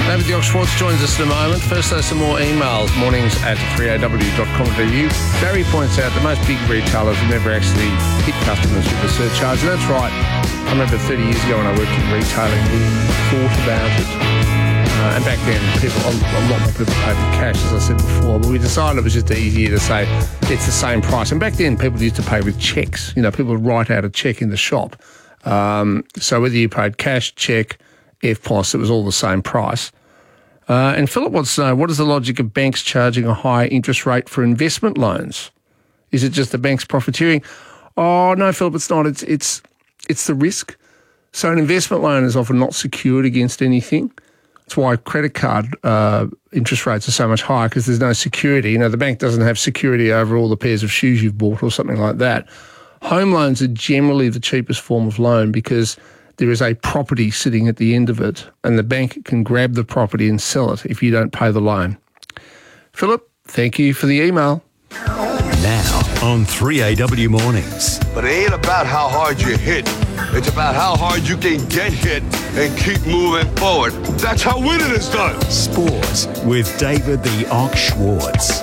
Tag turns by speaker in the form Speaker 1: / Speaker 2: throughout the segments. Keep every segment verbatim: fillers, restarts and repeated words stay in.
Speaker 1: David York Schwartz joins us in a moment. First, there's some more emails, mornings at three a w dot com dot a u. Barry points out that most big retailers will never actually hit customers with a surcharge, and that's right. I remember thirty years ago when I worked in retailing, we thought about it. Uh, and back then, people, a, a lot more people paid with cash, as I said before, but we decided it was just easier to say it's the same price. And back then, people used to pay with cheques. You know, people would write out a cheque in the shop. Um, so whether you paid cash, cheque, F P O S, it was all the same price. Uh, and Philip wants to know, what is the logic of banks charging a higher interest rate for investment loans? Is it just the banks profiteering? Oh, no, Philip, it's not. It's it's it's the risk. So an investment loan is often not secured against anything. That's why credit card uh, interest rates are so much higher, because there's no security. You know, the bank doesn't have security over all the pairs of shoes you've bought or something like that. Home loans are generally the cheapest form of loan because there is a property sitting at the end of it, and the bank can grab the property and sell it if you don't pay the loan. Philip, thank you for the email.
Speaker 2: Now on three A W Mornings.
Speaker 3: But it ain't about how hard you hit. It's about how hard you can get hit and keep moving forward. That's how winning is done.
Speaker 2: Sports with David the Ox Schwartz.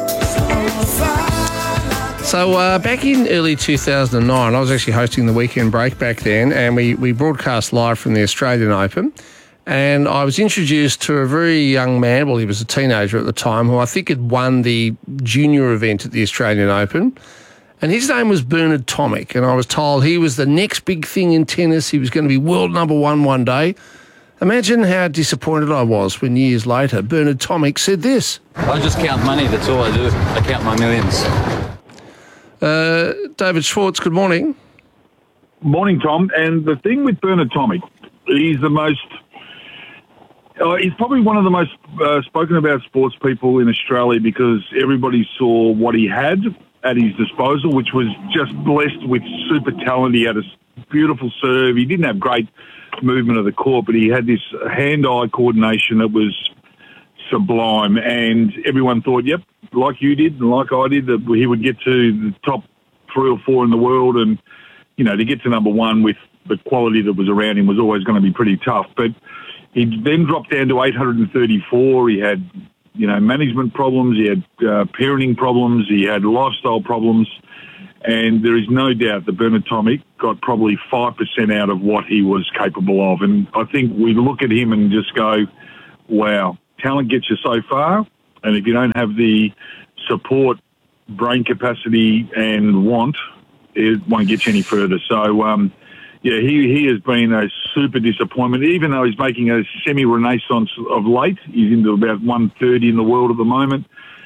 Speaker 1: So uh, back in early two thousand nine, I was actually hosting the Weekend Break back then, and we, we broadcast live from the Australian Open. And I was introduced to a very young man, well, he was a teenager at the time, who I think had won the junior event at the Australian Open. And his name was Bernard Tomic, and I was told he was the next big thing in tennis. He was going to be world number one one day. Imagine how disappointed I was when years later Bernard Tomic said this.
Speaker 4: I just count money, that's all I do. I count my millions.
Speaker 1: Uh, David Schwartz, good morning.
Speaker 5: Morning, Tom. And the thing with Bernard Tomic, he's the most, uh, he's probably one of the most uh, spoken about sports people in Australia, because everybody saw what he had at his disposal, which was just blessed with super talent. He had a beautiful serve. He didn't have great movement of the court, but he had this hand-eye coordination that was sublime, and everyone thought, yep, like you did and like I did, that he would get to the top three or four in the world, and, you know, to get to number one with the quality that was around him was always going to be pretty tough. But he then dropped down to eight hundred thirty-four. He had, you know, management problems, he had uh, parenting problems, he had lifestyle problems, and there is no doubt that Bernard Tomic got probably five percent out of what he was capable of. And I think we look at him and just go, wow, talent gets you so far, and if you don't have the support, brain capacity and want, it won't get you any further. So, um, yeah, he, he has been a super disappointment, even though he's making a semi-renaissance of late. He's into about one thirty in the world at the moment.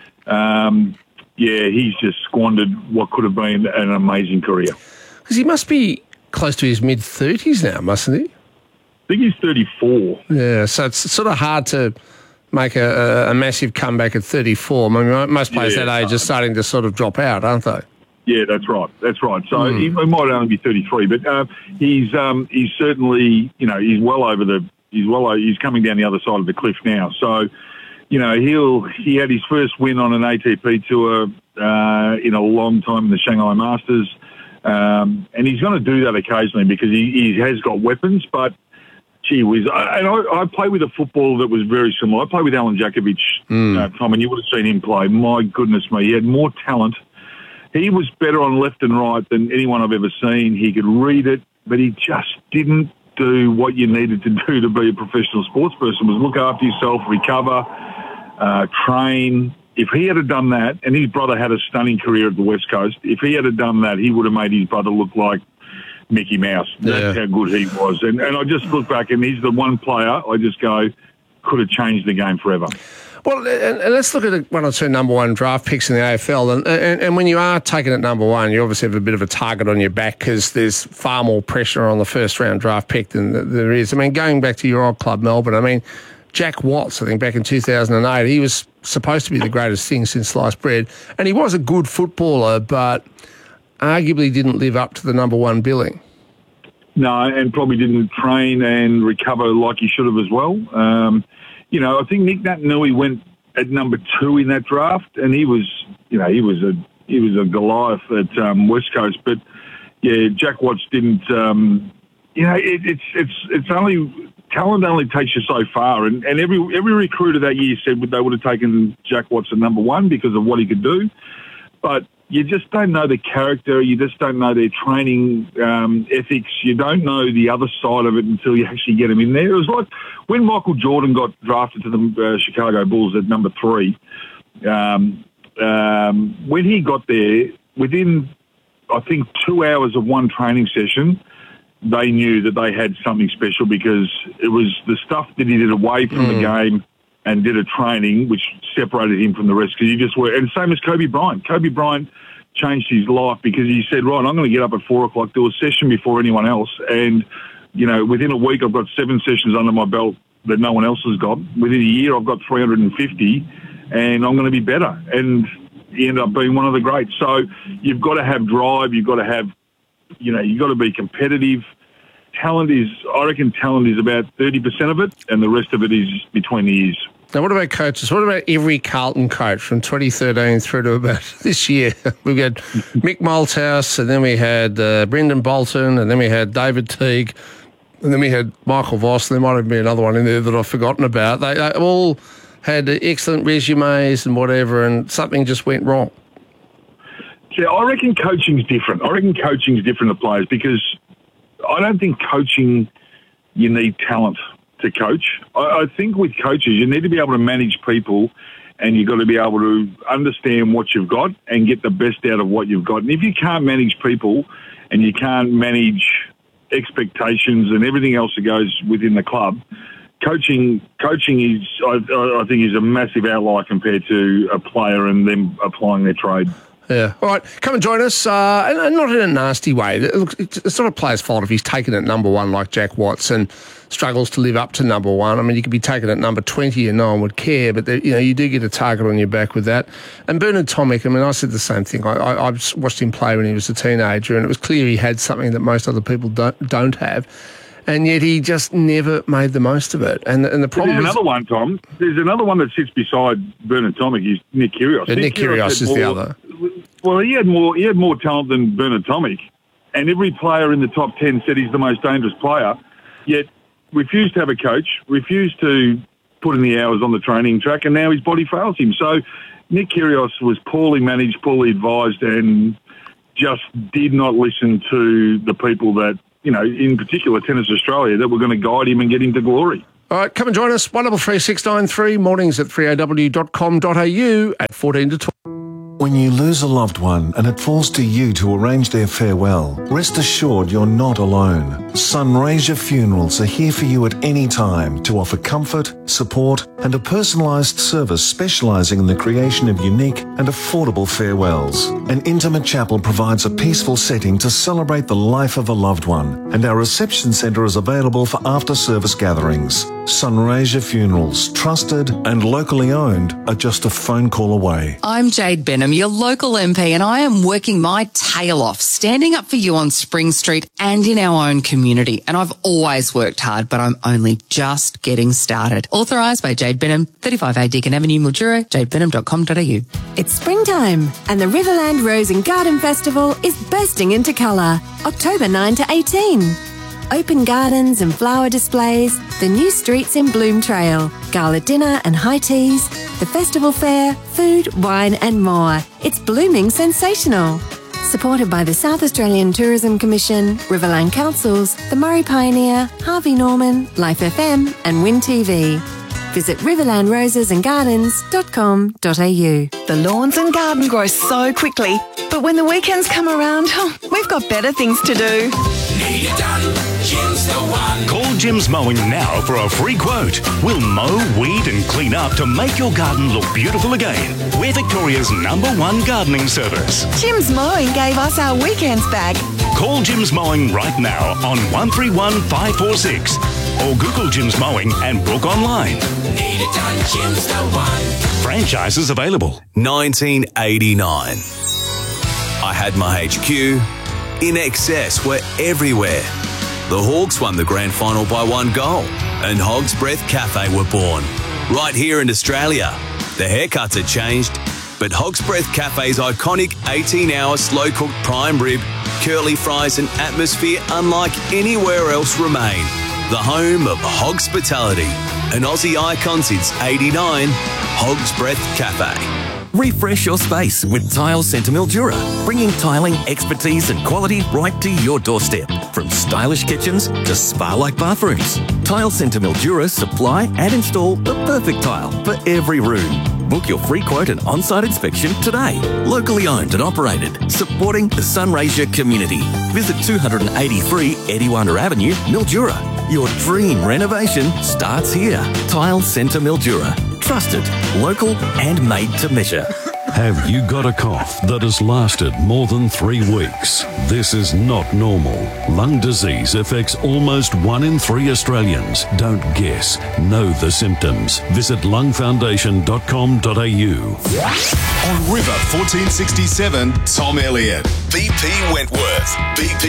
Speaker 5: Um, yeah, he's just squandered what could have been an amazing career.
Speaker 1: Because he must be close to his mid-thirties now, mustn't he?
Speaker 5: I think he's thirty-four.
Speaker 1: Yeah, so it's sort of hard to make a, a massive comeback at thirty-four. I mean, most players yeah, that age are starting to sort of drop out, aren't they?
Speaker 5: Yeah, that's right. That's right. So
Speaker 1: mm.
Speaker 5: he, he might only be thirty-three, but uh, he's um, he's certainly, you know, he's well over the he's well over, he's coming down the other side of the cliff now. So, you know, he'll he had his first win on an A T P tour uh, in a long time in the Shanghai Masters, um, and he's going to do that occasionally because he, he has got weapons, but. Gee whiz. I, and I, I play with a football that was very similar. I played with Alan Jakovic,
Speaker 1: mm.
Speaker 5: uh, Tom, and you would have seen him play. My goodness me, he had more talent. He was better on left and right than anyone I've ever seen. He could read it, but he just didn't do what you needed to do to be a professional sports person, was look after yourself, recover, uh, train. If he had done that, and his brother had a stunning career at the West Coast, if he had done that, he would have made his brother look like Mickey Mouse. That's
Speaker 1: yeah.
Speaker 5: how good he was. And and I just look back, and he's the one player I just go, could have changed the game forever.
Speaker 1: Well, and, and let's look at one or two number one draft picks in the A F L. And, and, and when you are taken at number one, you obviously have a bit of a target on your back because there's far more pressure on the first round draft pick than there is. I mean, going back to your old club, Melbourne, I mean, Jack Watts, I think back in two thousand eight, he was supposed to be the greatest thing since sliced bread. And he was a good footballer, but arguably didn't live up to the number one billing.
Speaker 5: No, and probably didn't train and recover like he should have as well. Um, you know, I think Nick Naitanui went at number two in that draft, and he was, you know, he was a he was a Goliath at um, West Coast. But yeah, Jack Watts didn't. Um, you know, it, it's it's it's only talent only takes you so far. And, and every every recruiter that year said they would have taken Jack Watson number one because of what he could do. But you just don't know the character. You just don't know their training um, ethics. You don't know the other side of it until you actually get them in there. It was like when Michael Jordan got drafted to the uh, Chicago Bulls at number three. Um, um, when he got there, within, I think, two hours of one training session, they knew that they had something special because it was the stuff that he did away from mm. the game and did a training which separated him from the rest because you just were, and same as Kobe Bryant. Kobe Bryant changed his life because he said, right, I'm going to get up at four o'clock, do a session before anyone else. And, you know, within a week, I've got seven sessions under my belt that no one else has got. Within a year, I've got three hundred fifty and I'm going to be better. And he ended up being one of the greats. So you've got to have drive. You've got to have, you know, you've got to be competitive. Talent is, I reckon talent is about thirty percent of it and the rest of it is between the ears.
Speaker 1: Now, what about coaches? What about every Carlton coach from twenty thirteen through to about this year? We've got Mick Malthouse, and then we had uh, Brendan Bolton, and then we had David Teague, and then we had Michael Voss. There might have been another one in there that I've forgotten about. They, they all had excellent resumes and whatever, and something just went wrong.
Speaker 5: Yeah, I reckon coaching's different. I reckon coaching's different to players because I don't think coaching, you need talent to coach. I, I think with coaches, you need to be able to manage people and you've got to be able to understand what you've got and get the best out of what you've got. And if you can't manage people and you can't manage expectations and everything else that goes within the club, coaching coaching is, I, I think, is a massive outlier compared to a player and them applying their trade.
Speaker 1: Yeah. All right, come and join us, uh, and not in a nasty way. It's not a player's fault if he's taken at number one like Jack Watson, struggles to live up to number one. I mean, you could be taken at number twenty and no one would care, but there, you know, you do get a target on your back with that. And Bernard Tomic, I mean, I said the same thing. I, I, I watched him play when he was a teenager, and it was clear he had something that most other people don't, don't have. And yet he just never made the most of it. And, and the problem
Speaker 5: There's
Speaker 1: is...
Speaker 5: another one, Tom. There's another one that sits beside Bernard Tomic. Is Nick Kyrgios.
Speaker 1: Yeah, Nick, Nick Kyrgios is
Speaker 5: more,
Speaker 1: the other.
Speaker 5: Well, he had more. He had more talent than Bernard Tomic, and every player in the top ten said he's the most dangerous player. Yet refused to have a coach, refused to put in the hours on the training track, and now his body fails him. So Nick Kyrgios was poorly managed, poorly advised, and just did not listen to the people that, you know, in particular Tennis Australia, that were going to guide him and get him to glory.
Speaker 1: All right, come and join us, one double three six nine three, mornings at three a w dot com dot a u at fourteen to twelve.
Speaker 6: When you lose a loved one and it falls to you to arrange their farewell, rest assured you're not alone. Sunraysia Funerals are here for you at any time to offer comfort, support and a personalised service specialising in the creation of unique and affordable farewells. An intimate chapel provides a peaceful setting to celebrate the life of a loved one, and our reception centre is available for after-service gatherings. Sunraysia Funerals, trusted and locally owned, are just a phone call away.
Speaker 7: I'm Jade Benham, your local M P, and I am working my tail off, standing up for you on Spring Street and in our own community. And I've always worked hard, but I'm only just getting started. Authorised by Jade Benham, thirty-five A Deakin Avenue, Mildura, jade benham dot com dot a u.
Speaker 8: It's springtime, and the Riverland Rose and Garden Festival is bursting into colour, October ninth to eighteenth. Open gardens and flower displays, the new streets in Bloom Trail, gala dinner and high teas, the festival fair, food, wine and more. It's blooming sensational. Supported by the South Australian Tourism Commission, Riverland Councils, the Murray Pioneer, Harvey Norman, Life F M and Win T V. Visit riverland roses and gardens dot com dot a u.
Speaker 9: The lawns and garden grow so quickly, but when the weekends come around, oh, we've got better things to do.
Speaker 10: Need it done, Jim's the one.
Speaker 2: Call Jim's Mowing now for a free quote. We'll mow, weed and clean up to make your garden look beautiful again. We're Victoria's number one gardening service.
Speaker 9: Jim's Mowing gave us our weekends back.
Speaker 2: Call Jim's Mowing right now on one three one five four six or Google Jim's Mowing and book online.
Speaker 10: Need it done, Jim's the one.
Speaker 2: Franchises available.
Speaker 11: nineteen eighty-nine. I had my H Q. In Excess were everywhere. The Hawks won the grand final by one goal, and Hog's Breath Cafe were born. Right here in Australia. The haircuts had changed, but Hog's Breath Cafe's iconic eighteen hour slow-cooked prime rib, curly fries and atmosphere unlike anywhere else remain. the home of Hogspitality, an Aussie icon since eighty-nine, Hog's Breath Cafe.
Speaker 12: Refresh your space with Tile Centre Mildura, bringing tiling expertise and quality right to your doorstep. From stylish kitchens to spa-like bathrooms, Tile Centre Mildura supply and install the perfect tile for every room. Book your free quote and on-site inspection today. Locally owned and operated, supporting the Sunraysia community. Visit two eighty-three Ediwana Avenue, Mildura. Your dream renovation starts here. Tile Centre Mildura. Trusted, local and made to measure.
Speaker 13: Have you got a cough that has lasted more than three weeks? This is not normal. Lung disease affects almost one in three Australians. Don't guess. Know the symptoms. Visit lung foundation dot com dot a u.
Speaker 14: On River fourteen sixty-seven, Tom Elliott. B P Wentworth. B P